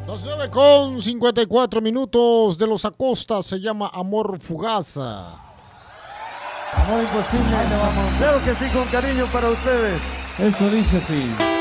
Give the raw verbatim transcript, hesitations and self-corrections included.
Las nueve con cincuenta y cuatro minutos de los Acosta se llama Amor Fugaz. Amor imposible. Claro que sí, con cariño para ustedes. Eso dice así.